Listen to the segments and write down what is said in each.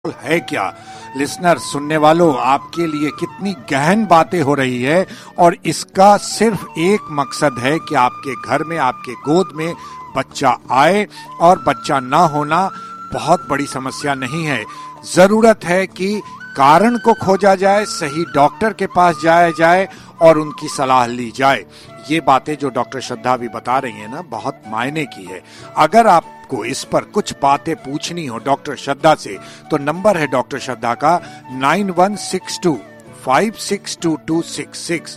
है क्या। लिसनर, सुनने वालों, आपके लिए कितनी गहन बातें हो रही है और इसका सिर्फ एक मकसद है कि आपके घर में, आपके गोद में बच्चा आए। और बच्चा ना होना बहुत बड़ी समस्या नहीं है। जरूरत है कि कारण को खोजा जाए, सही डॉक्टर के पास जाया जाए और उनकी सलाह ली जाए। ये बातें जो डॉक्टर श्रद्धा भी बता रही है ना, बहुत मायने की है। अगर आपको इस पर कुछ बातें पूछनी हो डॉक्टर श्रद्धा से, तो नंबर है डॉक्टर श्रद्धा का 9162562266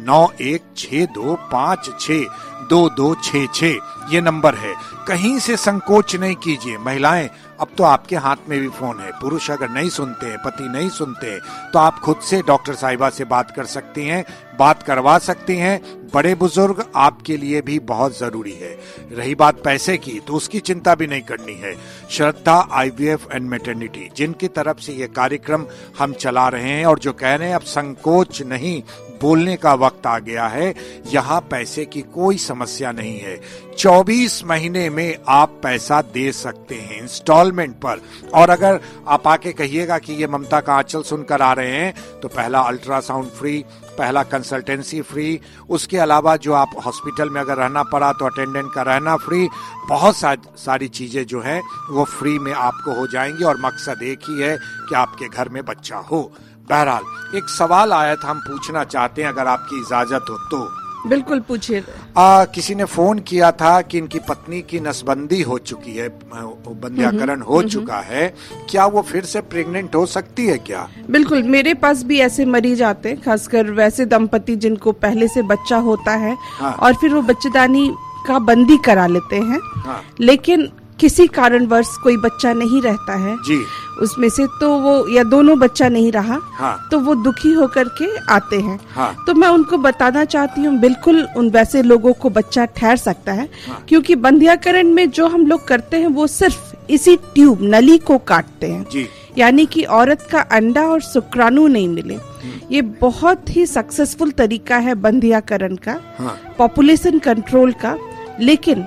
9162562266। ये नंबर है। कहीं से संकोच नहीं कीजिए। महिलाएं, अब तो आपके हाथ में भी फोन है। पुरुष अगर नहीं सुनते हैं, पति नहीं सुनते हैं, तो आप खुद से डॉक्टर साहिबा से बात कर सकती हैं, बात करवा सकती हैं। बड़े बुजुर्ग आपके लिए भी बहुत जरूरी है। रही बात पैसे की, तो उसकी चिंता भी नहीं करनी है। श्रद्धा IVF एंड मैटरनिटी, जिनकी तरफ से ये कार्यक्रम हम चला रहे हैं और जो कह रहे हैं अब संकोच नहीं, बोलने का वक्त आ गया है। यहाँ पैसे की कोई समस्या नहीं है। 24 महीने में आप पैसा दे सकते हैं इंस्टॉलमेंट पर। और अगर आप आके कहिएगा कि ये ममता का आंचल सुनकर आ रहे हैं, तो पहला अल्ट्रासाउंड फ्री, पहला कंसल्टेंसी फ्री, उसके अलावा जो आप हॉस्पिटल में अगर रहना पड़ा तो अटेंडेंट का रहना फ्री, बहुत सारी चीजें जो है वो फ्री में आपको हो जाएंगी। और मकसद एक ही है कि आपके घर में बच्चा हो। बहरहाल, एक सवाल आया था, हम पूछना चाहते हैं, अगर आपकी इजाजत हो तो। बिल्कुल पूछिए। किसी ने फोन किया था कि इनकी पत्नी की नसबंदी हो चुकी है, बंध्याकरण हो चुका है, क्या वो फिर से प्रेग्नेंट हो सकती है क्या? बिल्कुल, मेरे पास भी ऐसे मरीज आते हैं, खासकर वैसे दंपति जिनको पहले से बच्चा होता है। हाँ। और फिर वो बच्चेदानी का बंदी करा लेते हैं। हाँ। लेकिन किसी कारणवश कोई बच्चा नहीं रहता है जी उसमें से, तो वो या दोनों बच्चा नहीं रहा। हाँ। तो वो दुखी होकर के आते हैं। हाँ। तो मैं उनको बताना चाहती हूँ, बिल्कुल उन वैसे लोगों को बच्चा ठहर सकता है। हाँ। क्योंकि बंध्याकरण में जो हम लोग करते हैं वो सिर्फ इसी ट्यूब, नली को काटते हैं जी। यानी कि औरत का अंडा और शुक्राणु नहीं मिले। ये बहुत ही सक्सेसफुल तरीका है बंध्याकरण का। हाँ। पॉपुलेशन कंट्रोल का। लेकिन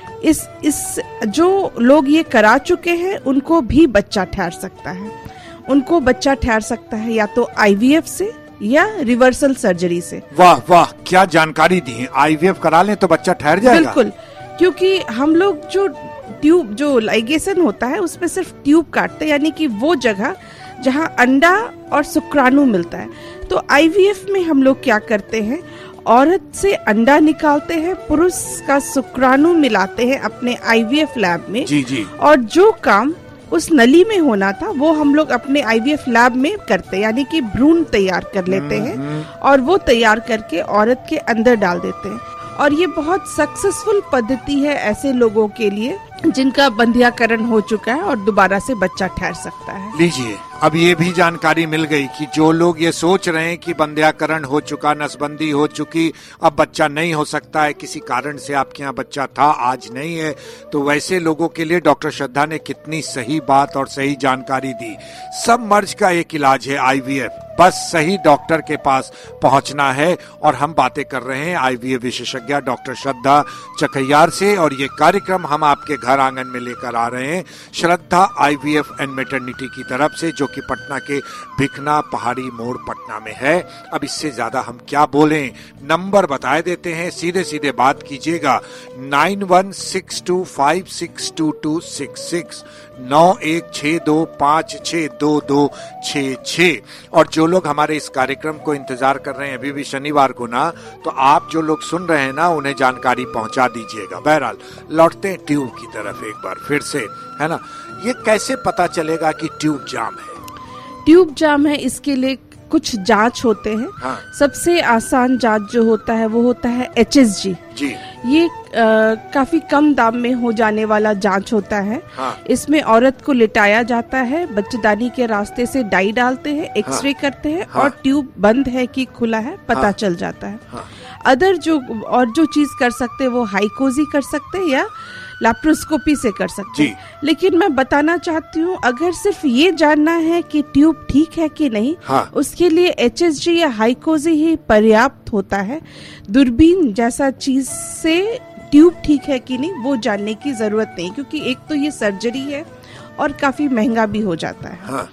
इस जो लोग ये करा चुके हैं उनको भी बच्चा ठहर सकता है। उनको बच्चा ठहर सकता है या तो IVF से या रिवर्सल सर्जरी से। वाह वाह, क्या जानकारी दी है। IVF करा लें तो बच्चा ठहर जाएगा? बिल्कुल, क्योंकि हम लोग जो ट्यूब, जो लाइगेशन होता है, उसमें सिर्फ ट्यूब काटते हैं, यानी कि वो जगह जहाँ अंडा और शुक्राणु मिलता है। तो IVF में हम लोग क्या करते हैं, औरत से अंडा निकालते हैं, पुरुष का शुक्राणु मिलाते हैं अपने IVF लैब में जी जी। और जो काम उस नली में होना था वो हम लोग अपने IVF लैब में करते हैं, यानी कि भ्रूण तैयार कर लेते हैं और वो तैयार करके औरत के अंदर डाल देते हैं। और ये बहुत सक्सेसफुल पद्धति है ऐसे लोगों के लिए जिनका बंध्याकरण हो चुका है और दोबारा से बच्चा ठहर सकता है। लीजिए, अब ये भी जानकारी मिल गई कि जो लोग ये सोच रहे हैं कि बंध्याकरण हो चुका, नसबंदी हो चुकी, अब बच्चा नहीं हो सकता है, किसी कारण से आपके यहाँ बच्चा था, आज नहीं है, तो वैसे लोगों के लिए डॉक्टर श्रद्धा ने कितनी सही बात और सही जानकारी दी। सब मर्ज का एक इलाज है IVF, बस सही डॉक्टर के पास पहुंचना है। और हम बातें कर रहे हैं IVF विशेषज्ञ डॉक्टर श्रद्धा चकैयार से, और ये कार्यक्रम हम आपके घर आंगन में लेकर आ रहे हैं श्रद्धा IVF एंड मैटरनिटी की तरफ से, जो कि पटना के भिखना पहाड़ी मोड़ पटना में है। अब इससे ज्यादा हम क्या बोलें, नंबर बताए देते हैं, सीधे सीधे बात कीजिएगा। 9162562266 9162562266। और जो लोग हमारे इस कार्यक्रम को इंतजार कर रहे हैं अभी भी शनिवार को ना, तो आप जो लोग सुन रहे हैं ना, उन्हें जानकारी पहुंचा दीजिएगा। बहरहाल, लौटते हैं ट्यूब की तरफ एक बार फिर से, है ना। ये कैसे पता चलेगा कि ट्यूब जाम है? ट्यूब जाम है, इसके लिए कुछ जांच होते हैं। हाँ। सबसे आसान जांच जो होता है वो होता है HSG जी। ये काफी कम दाम में हो जाने वाला जांच होता है। हाँ। इसमें औरत को लिटाया जाता है, बच्चेदानी के रास्ते से डाई डालते हैं, एक्सरे हाँ। करते हैं। हाँ। और ट्यूब बंद है कि खुला है पता हाँ। चल जाता है। हाँ। अदर जो चीज कर सकते हैं वो हाइकोजी कर सकते हैं या लैप्रोस्कोपी से कर सकते हैं। लेकिन मैं बताना चाहती हूँ, अगर सिर्फ ये जानना है कि ट्यूब ठीक है कि नहीं, हाँ। उसके लिए HSG या हाइकोजी ही पर्याप्त होता है। दूरबीन जैसा चीज से ट्यूब ठीक है कि नहीं वो जानने की जरूरत नहीं, क्योंकि एक तो ये सर्जरी है और काफी महंगा भी हो जाता है। हाँ।